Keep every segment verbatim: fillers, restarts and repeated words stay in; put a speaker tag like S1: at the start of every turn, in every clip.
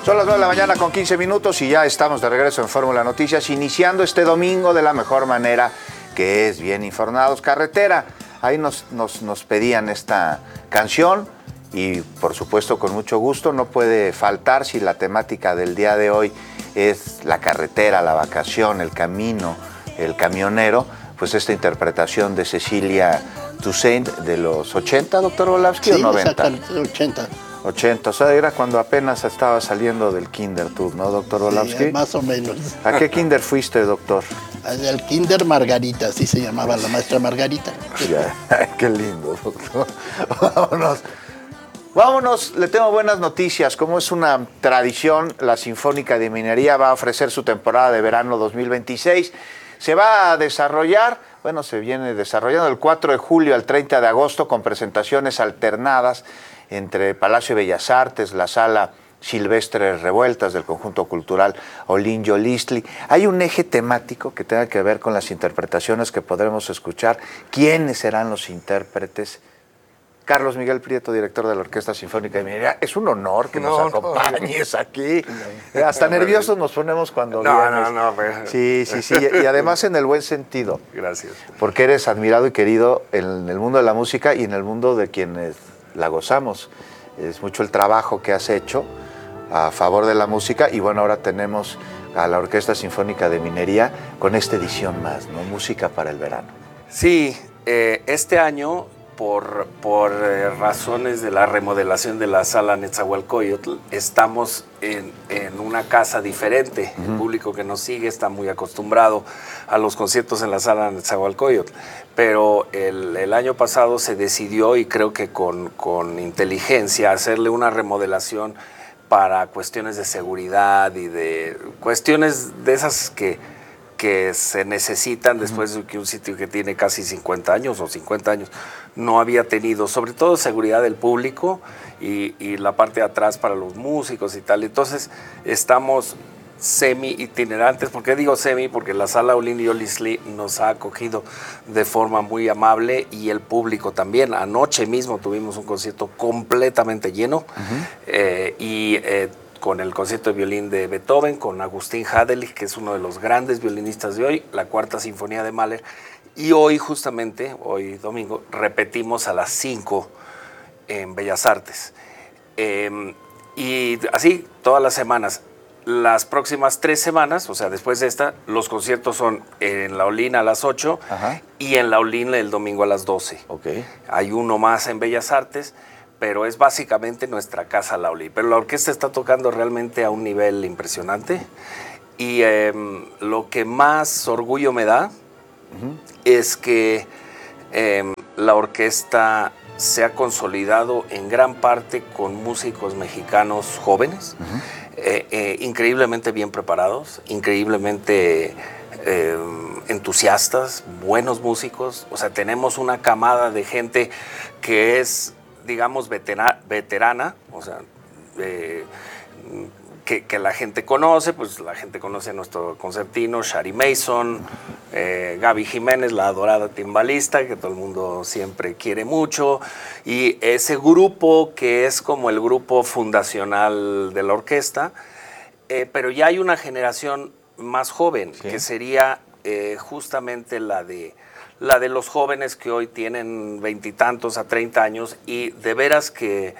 S1: Son las nueve de la mañana con quince minutos y ya estamos de regreso en Fórmula Noticias, iniciando este domingo de la mejor manera, que es bien informados. Carretera, ahí nos, nos, nos pedían esta canción y por supuesto con mucho gusto, no puede faltar si la temática del día de hoy es la carretera, la vacación, el camino, el camionero, pues esta interpretación de Cecilia Toussaint de los ochenta, doctor Volavsky,
S2: sí,
S1: o noventa.
S2: ochenta.
S1: ochenta, o sea, era cuando apenas estaba saliendo del kinder tú, ¿no, doctor Volavsky?
S2: Sí, más o menos.
S1: ¿A qué kinder fuiste, doctor?
S2: Al kinder Margarita, así se llamaba la maestra Margarita.
S1: Ya, qué lindo, doctor. Vámonos. Vámonos, le tengo buenas noticias. Como es una tradición, la Sinfónica de Minería va a ofrecer su temporada de verano dos mil veintiséis. Se va a desarrollar, bueno, se viene desarrollando el cuatro de julio al treinta de agosto con presentaciones alternadas entre Palacio de Bellas Artes, la Sala Silvestre Revueltas del Conjunto Cultural Olinjo Listli. Hay un eje temático que tenga que ver con las interpretaciones que podremos escuchar. ¿Quiénes serán los intérpretes? Carlos Miguel Prieto, director de la Orquesta Sinfónica de Minería. Es un honor que no, nos acompañes no, aquí. No, Hasta no, nerviosos nos ponemos cuando
S3: no,
S1: vienes.
S3: No, no, no.
S1: Sí, sí, sí. Y además en el buen sentido.
S3: Gracias.
S1: Porque eres admirado y querido en el mundo de la música y en el mundo de quienes la gozamos. Es mucho el trabajo que has hecho a favor de la música y bueno, ahora tenemos a la Orquesta Sinfónica de Minería con esta edición más, ¿no? Música para el verano.
S3: Sí, eh, este año, por, por eh, razones de la remodelación de la Sala Netzahualcóyotl, estamos en, en una casa diferente. Uh-huh. El público que nos sigue está muy acostumbrado a los conciertos en la Sala Netzahualcóyotl, pero el, el año pasado se decidió, y creo que con, con inteligencia, hacerle una remodelación para cuestiones de seguridad y de cuestiones de esas que, que se necesitan después de que un sitio que tiene casi cincuenta años o cincuenta años no había tenido, sobre todo seguridad del público y, y la parte de atrás para los músicos y tal. Entonces estamos semi itinerantes. ¿Por qué digo semi? Porque la Sala Olinjo Listli nos ha acogido de forma muy amable y el público también. Anoche mismo tuvimos un concierto completamente lleno. Uh-huh. eh, y eh, con el concierto de violín de Beethoven, con Agustín Hadelich, que es uno de los grandes violinistas de hoy, la Cuarta Sinfonía de Mahler. Y hoy justamente, hoy domingo, repetimos a las cinco en Bellas Artes. Eh, y así todas las semanas. Las próximas tres semanas, o sea, después de esta, los conciertos son en la Olin a las ocho. Ajá. Y en la Olin el domingo a las doce.
S1: Okay.
S3: Hay uno más en Bellas Artes, pero es básicamente nuestra casa la Olin. Pero la orquesta está tocando realmente a un nivel impresionante y eh, lo que más orgullo me da uh-huh. es que eh, la orquesta se ha consolidado en gran parte con músicos mexicanos jóvenes. Uh-huh. Eh, eh, increíblemente bien preparados, increíblemente eh, entusiastas, buenos músicos. O sea, tenemos una camada de gente que es, digamos, vetera, veterana, o sea, eh, que, que la gente conoce, pues la gente conoce a nuestro concertino, Shari Mason, eh, Gaby Jiménez, la adorada timbalista, que todo el mundo siempre quiere mucho, y ese grupo que es como el grupo fundacional de la orquesta, eh, pero ya hay una generación más joven, sí. que sería eh, justamente la de, la de los jóvenes que hoy tienen veintitantos a treinta años, y de veras que...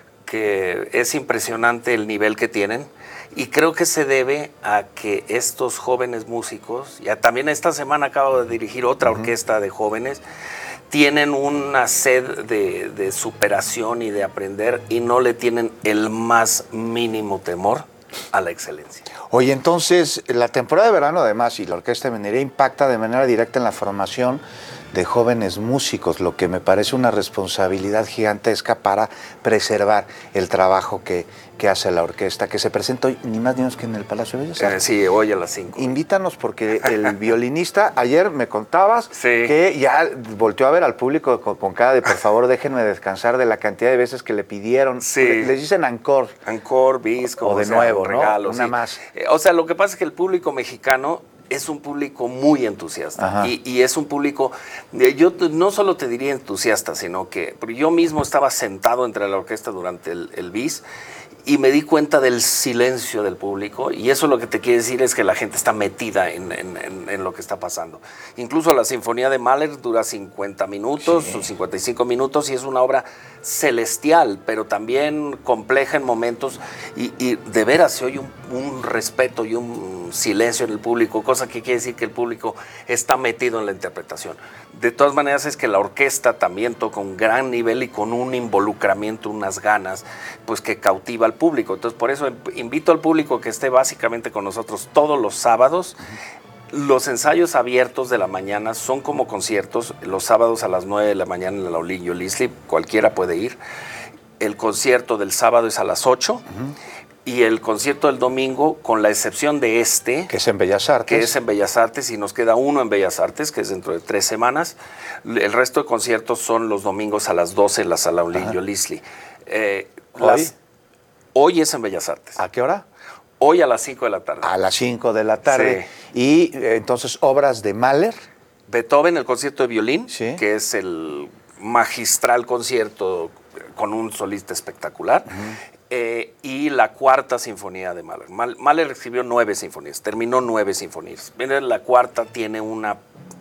S3: que es impresionante el nivel que tienen y creo que se debe a que estos jóvenes músicos, ya también esta semana acabo de dirigir otra uh-huh. orquesta de jóvenes, tienen una sed de, de superación y de aprender y no le tienen el más mínimo temor a la excelencia.
S1: Oye, entonces la temporada de verano además y la Orquesta de Minería impacta de manera directa en la formación de jóvenes músicos, lo que me parece una responsabilidad gigantesca para preservar el trabajo que, que hace la orquesta, que se presenta hoy ni más ni menos que en el Palacio de Bellas Artes.
S3: Eh, sí, hoy a las cinco.
S1: Invítanos porque el violinista, ayer me contabas
S3: sí.
S1: que ya volteó a ver al público con, con cara de por favor déjenme descansar de la cantidad de veces que le pidieron.
S3: Sí.
S1: Le, les dicen encore.
S3: Encore, bis,
S1: o, o de
S3: sea,
S1: nuevo,
S3: regalo,
S1: ¿no? Una
S3: sí.
S1: más.
S3: Eh, o sea, lo que pasa es que el público mexicano es un público muy entusiasta y, y es un público, yo no solo te diría entusiasta, sino que porque yo mismo estaba sentado entre la orquesta durante el, el bis y me di cuenta del silencio del público, y eso lo que te quiere decir es que la gente está metida en, en, en, en lo que está pasando. Incluso la Sinfonía de Mahler dura cincuenta minutos sí. o cincuenta y cinco minutos y es una obra celestial, pero también compleja en momentos, y, y de veras se oye un, un respeto y un silencio en el público, cosa que quiere decir que el público está metido en la interpretación. De todas maneras es que la orquesta también toca un gran nivel y con un involucramiento, unas ganas, pues que cautiva al público. Entonces por eso invito al público que esté básicamente con nosotros todos los sábados. Uh-huh. Los ensayos abiertos de la mañana son como conciertos, los sábados a las nueve de la mañana en la Laulillo Lisli, cualquiera puede ir. El concierto del sábado es a las ocho. Uh-huh. Y el concierto del domingo, con la excepción de este...
S1: Que es en Bellas Artes.
S3: Que es en Bellas Artes, y nos queda uno en Bellas Artes, que es dentro de tres semanas. El resto de conciertos son los domingos a las doce en la Sala Laulillo Lisli. Eh,
S1: ¿Hoy?
S3: Las, hoy es en Bellas Artes.
S1: ¿A qué hora?
S3: Hoy a las cinco de la tarde.
S1: A las cinco de la tarde. Sí. Y eh, entonces, obras de Mahler.
S3: Beethoven, el concierto de violín,
S1: sí.
S3: que es el magistral concierto con un solista espectacular. Uh-huh. Eh, y la cuarta sinfonía de Mahler. Mahler escribió nueve sinfonías, terminó nueve sinfonías. La cuarta tiene una,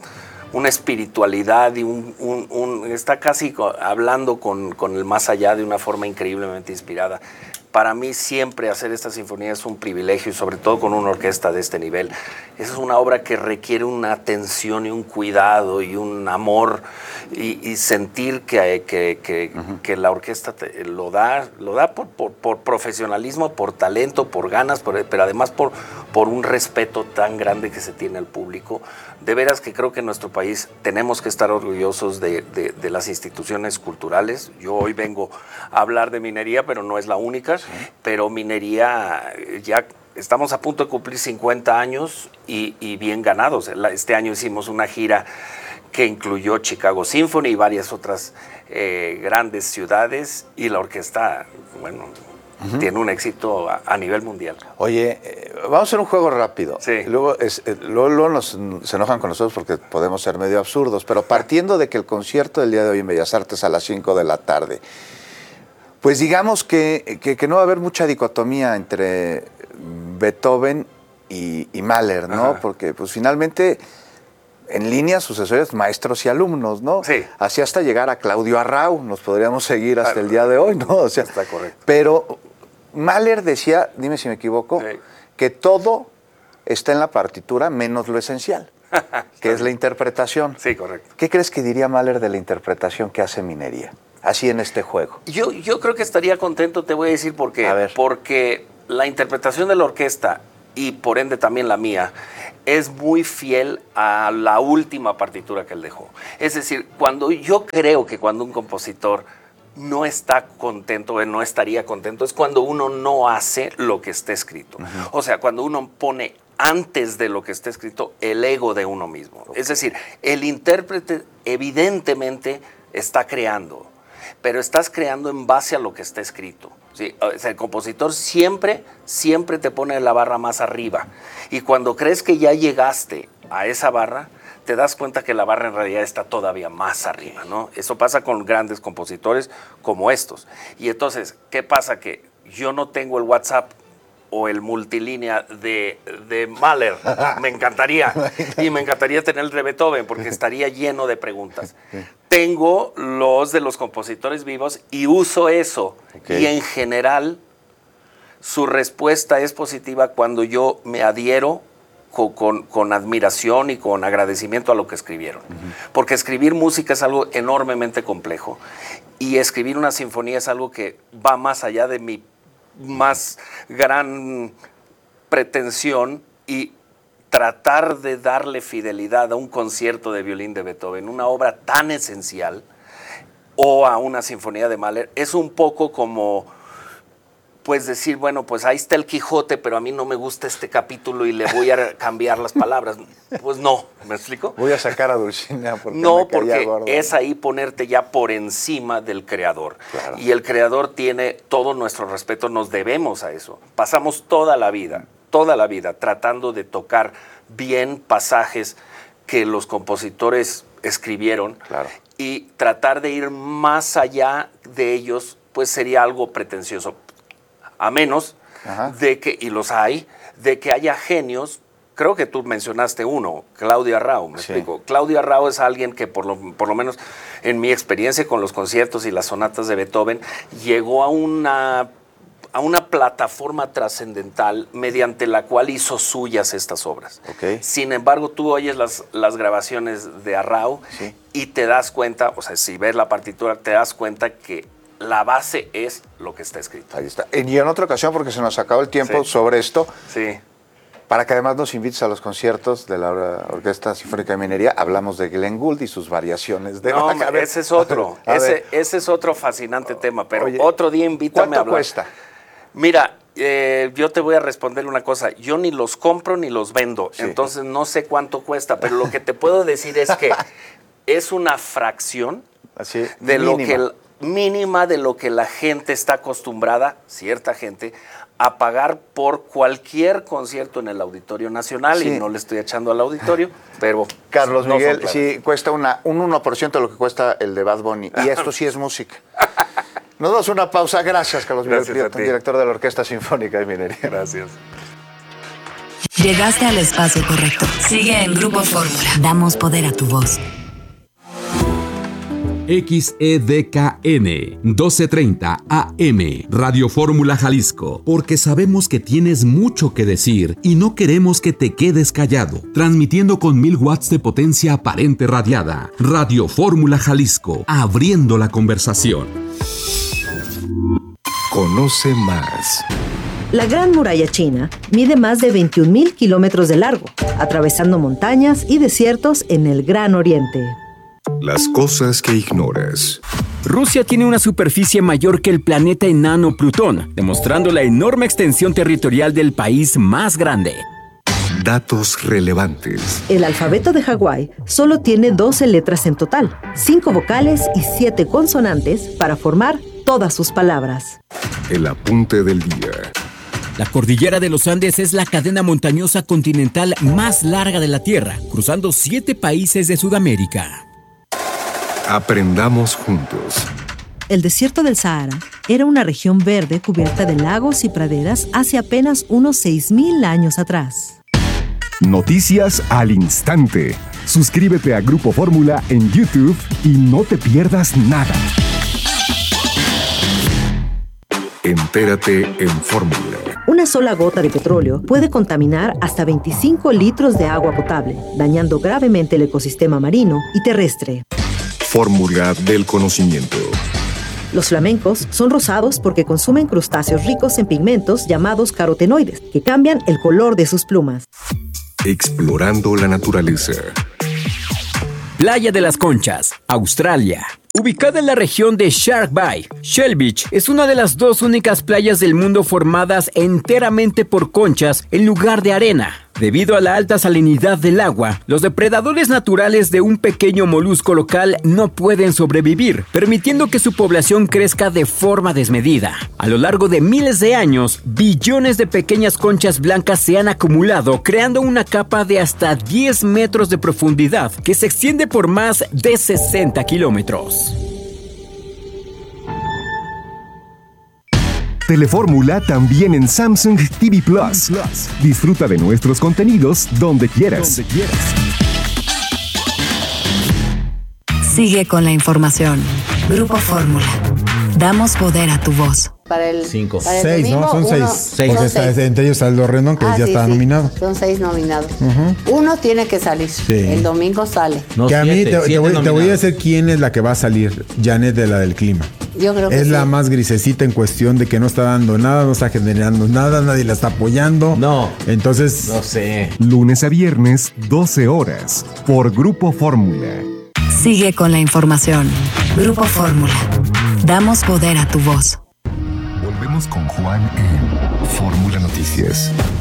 S3: una espiritualidad y un, un, un, está casi hablando con, con el más allá de una forma increíblemente inspirada. Para mí siempre hacer esta sinfonía es un privilegio, y sobre todo con una orquesta de este nivel. Esa es una obra que requiere una atención y un cuidado y un amor, y, y sentir que, que, que, uh-huh. que la orquesta te, lo da, lo da por, por, por profesionalismo, por talento, por ganas, por, pero además por, por un respeto tan grande que se tiene al público. De veras que creo que en nuestro país tenemos que estar orgullosos de, de, de las instituciones culturales. Yo hoy vengo a hablar de minería, pero no es la única. Sí. Pero minería, ya estamos a punto de cumplir cincuenta años y, y bien ganados. Este año hicimos una gira que incluyó Chicago Symphony y varias otras eh, grandes ciudades, y la orquesta, bueno, uh-huh. tiene un éxito a, a nivel mundial.
S1: Oye, eh, vamos a hacer un juego rápido.
S3: Sí.
S1: Luego, es, eh, luego, luego nos, se enojan con nosotros porque podemos ser medio absurdos, pero partiendo de que el concierto del día de hoy en Bellas Artes a las cinco de la tarde, pues digamos que, que, que no va a haber mucha dicotomía entre Beethoven y, y Mahler, ¿no? Ajá. Porque pues finalmente en líneas sucesorias, maestros y alumnos, ¿no?
S3: Sí.
S1: Así hasta llegar a Claudio Arrau, nos podríamos seguir hasta el día de hoy, ¿no? O sea,
S3: está correcto.
S1: Pero Mahler decía, dime si me equivoco, sí. que todo está en la partitura menos lo esencial, que es la interpretación.
S3: Sí, correcto.
S1: ¿Qué crees que diría Mahler de la interpretación que hace Minería? Así en este juego.
S3: Yo, yo creo que estaría contento, te voy a decir por qué.
S1: A ver.
S3: Porque la interpretación de la orquesta, y por ende también la mía, es muy fiel a la última partitura que él dejó. Es decir, cuando yo creo que cuando un compositor no está contento o no estaría contento, es cuando uno no hace lo que está escrito. Uh-huh. O sea, cuando uno pone antes de lo que está escrito el ego de uno mismo. Okay. Es decir, el intérprete evidentemente está creando, pero estás creando en base a lo que está escrito. ¿Sí? O sea, el compositor siempre, siempre te pone la barra más arriba. Y cuando crees que ya llegaste a esa barra, te das cuenta que la barra en realidad está todavía más arriba, ¿no? Eso pasa con grandes compositores como estos. Y entonces, ¿qué pasa? Que yo no tengo el WhatsApp o el multilínea de, de Mahler. Me encantaría. Y me encantaría tener el de Beethoven porque estaría lleno de preguntas. Tengo los de los compositores vivos y uso eso. Okay. Y en general, su respuesta es positiva cuando yo me adhiero con, con, con admiración y con agradecimiento a lo que escribieron. Uh-huh. Porque escribir música es algo enormemente complejo. Y escribir una sinfonía es algo que va más allá de mi más gran pretensión, y tratar de darle fidelidad a un concierto de violín de Beethoven, una obra tan esencial, o a una sinfonía de Mahler, es un poco como pues decir, bueno, pues ahí está el Quijote, pero a mí no me gusta este capítulo y le voy a cambiar las palabras. Pues no, ¿me explico?
S1: Voy a sacar a Dulcinea porque
S3: no,
S1: me caía
S3: porque
S1: gordo.
S3: Es ahí ponerte ya por encima del creador.
S1: Claro.
S3: Y el creador tiene todo nuestro respeto, nos debemos a eso. Pasamos toda la vida, toda la vida tratando de tocar bien pasajes que los compositores escribieron.
S1: Claro.
S3: Y tratar de ir más allá de ellos, pues sería algo pretencioso. a menos
S1: Ajá.
S3: de que, y los hay, de que haya genios. Creo que tú mencionaste uno, Claudio Arrau, me
S1: Sí.
S3: explico. Claudio Arrau es alguien que por lo, por lo menos en mi experiencia con los conciertos y las sonatas de Beethoven, llegó a una, a una plataforma trascendental mediante la cual hizo suyas estas obras.
S1: Okay.
S3: Sin embargo, tú oyes las, las grabaciones de Arrau
S1: Sí.
S3: y te das cuenta, o sea, si ves la partitura, te das cuenta que la base es lo que está escrito.
S1: Ahí está. Y en otra ocasión, porque se nos acabó el tiempo
S3: Sí.
S1: sobre esto,
S3: Sí.
S1: para que además nos invites a los conciertos de la Or- Orquesta Sinfónica de Minería, hablamos de Glenn Gould y sus variaciones de
S3: No,
S1: Bach. A ver,
S3: ese es otro,
S1: a
S3: ese,
S1: ver,
S3: ese es otro fascinante tema, pero
S1: oye,
S3: otro día invítame
S1: ¿cuánto
S3: a hablar.
S1: cuesta?
S3: Mira, eh, yo te voy a responder una cosa, yo ni los compro ni los vendo,
S1: Sí.
S3: entonces no sé cuánto cuesta, pero lo que te puedo decir es que es una fracción
S1: Así,
S3: de lo
S1: mínima.
S3: que el- mínima de lo que la gente está acostumbrada, cierta gente, a pagar por cualquier concierto en el Auditorio Nacional,
S1: Sí.
S3: y no le estoy echando al auditorio, pero
S1: Carlos
S3: no son
S1: Miguel,
S3: claras.
S1: sí, cuesta una, un uno por ciento de lo que cuesta el de Bad Bunny. Y esto sí es música. Nos damos una pausa. Gracias, Carlos Miguel
S3: Gracias a
S1: Prieto,
S3: ti.
S1: director de la Orquesta Sinfónica de Minería.
S3: Gracias.
S4: Llegaste al espacio correcto. Sigue en Grupo Fórmula. Damos poder a tu voz.
S5: X E D K N doce treinta A M Radio Fórmula Jalisco, porque sabemos que tienes mucho que decir y no queremos que te quedes callado. Transmitiendo con mil watts de potencia aparente radiada. Radio Fórmula Jalisco, abriendo la conversación.
S6: Conoce más.
S7: La Gran Muralla China mide más de veintiún mil kilómetros de largo, atravesando montañas y desiertos en el Gran Oriente.
S6: Las cosas que ignoras.
S8: Rusia tiene una superficie mayor que el planeta enano Plutón, demostrando la enorme extensión territorial del país más grande.
S6: Datos relevantes.
S7: El alfabeto de Hawái solo tiene doce letras en total, cinco vocales y siete consonantes para formar todas sus palabras.
S6: El apunte del día.
S8: La cordillera de los Andes es la cadena montañosa continental más larga de la Tierra, cruzando siete países de Sudamérica.
S6: Aprendamos juntos.
S7: El desierto del Sahara era una región verde cubierta de lagos y praderas hace apenas unos seis mil años atrás.
S9: Noticias al instante. Suscríbete a Grupo Fórmula en YouTube y no te pierdas nada.
S6: Entérate en Fórmula.
S7: Una sola gota de petróleo puede contaminar hasta veinticinco litros de agua potable, dañando gravemente el ecosistema marino y terrestre.
S6: Fórmula del conocimiento.
S7: Los flamencos son rosados porque consumen crustáceos ricos en pigmentos llamados carotenoides, que cambian el color de sus plumas.
S6: Explorando la naturaleza.
S8: Playa de las Conchas, Australia. Ubicada en la región de Shark Bay, Shell Beach es una de las dos únicas playas del mundo formadas enteramente por conchas en lugar de arena. Debido a la alta salinidad del agua, los depredadores naturales de un pequeño molusco local no pueden sobrevivir, permitiendo que su población crezca de forma desmedida. A lo largo de miles de años, billones de pequeñas conchas blancas se han acumulado, creando una capa de hasta diez metros de profundidad que se extiende por más de sesenta kilómetros.
S9: Telefórmula también en Samsung T V Plus. Disfruta de nuestros contenidos donde quieras.
S4: Sigue con la información. Grupo Fórmula. Damos poder a tu voz.
S10: Para el,
S11: Cinco.
S10: para el
S11: Seis,
S10: domingo,
S11: ¿no? Son
S10: uno-
S11: seis. Seis.
S10: son
S11: Porque está-
S10: seis.
S11: entre ellos está Aldo Rendón, que
S10: Ah,
S11: ya
S10: sí,
S11: está
S10: sí.
S11: nominado.
S10: Son seis nominados.
S11: Ujú.
S10: Uno tiene que salir. El domingo sale.
S11: que a mí te, te voy, te voy a decir quién es la que va a salir. Janet de la del clima.
S10: Yo creo que
S11: Es
S10: sí.
S11: la más grisecita en cuestión de que no está dando nada, no está generando nada, nadie la está apoyando. No. Entonces. No sé.
S9: Lunes a viernes, doce horas, por Grupo Fórmula.
S4: Sigue con la información. Grupo Fórmula. Damos poder a tu voz.
S6: Volvemos con Juan en Fórmula Noticias.